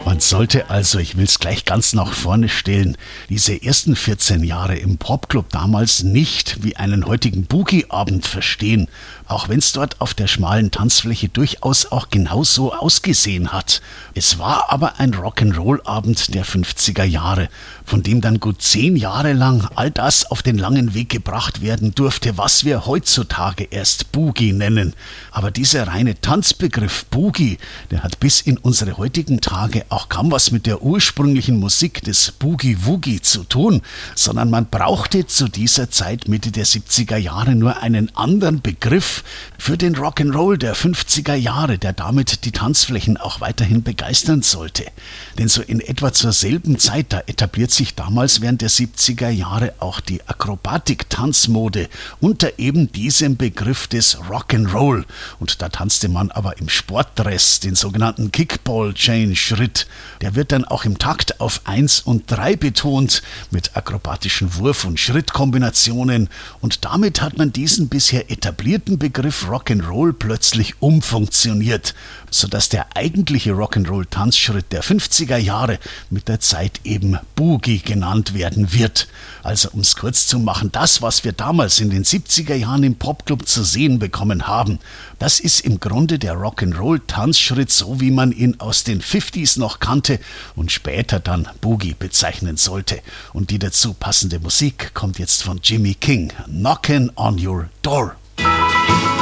Man sollte also, ich will es gleich ganz nach vorne stellen, diese ersten 14 Jahre im Popclub damals nicht wie einen heutigen Boogie-Abend verstehen, auch wenn es dort auf der schmalen Tanzfläche durchaus auch genauso ausgesehen hat. Es war aber ein Rock'n'Roll-Abend der 50er Jahre, von dem dann gut 10 Jahre lang all das auf den langen Weg gebracht werden durfte, was wir heutzutage erst Boogie nennen. Aber dieser reine Tanzbegriff Boogie, der hat bis in unsere heutigen Tage auch kaum was mit der ursprünglichen Musik des Boogie-Woogie zu tun, sondern man brauchte zu dieser Zeit Mitte der 70er Jahre nur einen anderen Begriff für den Rock'n'Roll der 50er Jahre, der damit die Tanzflächen auch weiterhin begeistern sollte. Denn so in etwa zur selben Zeit, da etabliert sich damals während der 70er Jahre auch die Akrobatik-Tanzmode unter eben diesem Begriff des Rock'n'Roll. Und da tanzte man aber im Sportdress, den sogenannten Kickball-Chain-Schritt. Der wird dann auch im Takt auf 1 und 3 betont, mit akrobatischen Wurf- und Schrittkombinationen. Und damit hat man diesen bisher etablierten Begriff Rock'n'Roll plötzlich umfunktioniert, sodass der eigentliche Rock'n'Roll-Tanzschritt der 50er Jahre mit der Zeit eben Boogie genannt werden wird. Also um es kurz zu machen, das, was wir damals in den 70er Jahren im Popclub zu sehen bekommen haben, das ist im Grunde der Rock'n'Roll-Tanzschritt, so wie man ihn aus den 50s noch kannte und später dann Boogie bezeichnen sollte. Und die dazu passende Musik kommt jetzt von Jimmy King, Knockin' on Your Door.